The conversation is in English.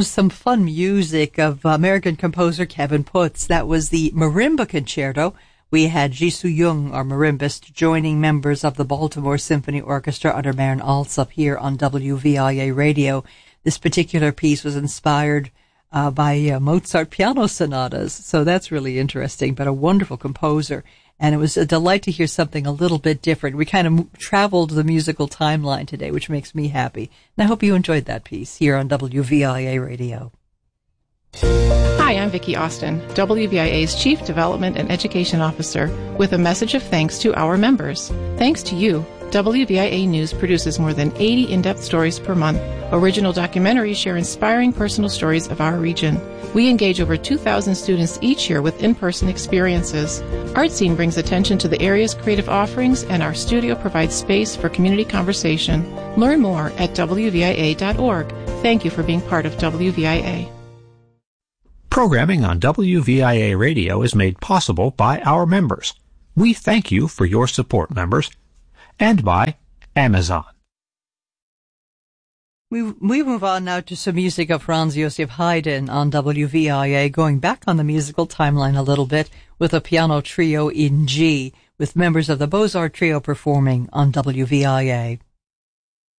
was some fun music of American composer Kevin Putz. That was the Marimba Concerto. We had Jisoo Young, our marimbist, joining members of the Baltimore Symphony Orchestra under Maren Alsop here on WVIA Radio. This particular piece was inspired by Mozart piano sonatas, so that's really interesting, but a wonderful composer. And it was a delight to hear something a little bit different. We kind of traveled the musical timeline today, which makes me happy. And I hope you enjoyed that piece here on WVIA Radio. Hi, I'm Vicki Austin, WVIA's Chief Development and Education Officer, with a message of thanks to our members. Thanks to you, WVIA News produces more than 80 in-depth stories per month. Original documentaries share inspiring personal stories of our region. We engage over 2,000 students each year with in-person experiences. ArtScene brings attention to the area's creative offerings, and our studio provides space for community conversation. Learn more at WVIA.org. Thank you for being part of WVIA. Programming on WVIA Radio is made possible by our members. We thank you for your support, members. And by Amazon. We move on now to some music of Franz Josef Haydn on WVIA, going back on the musical timeline a little bit with a piano trio in G, with members of the Beaux-Arts Trio performing on WVIA.